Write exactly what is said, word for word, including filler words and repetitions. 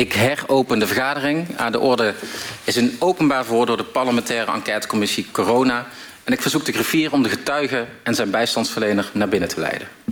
Ik heropen de vergadering. Aan de orde is een openbaar verhoor door de parlementaire enquêtecommissie Corona. En ik verzoek de griffier om de getuige en zijn bijstandsverlener naar binnen te leiden.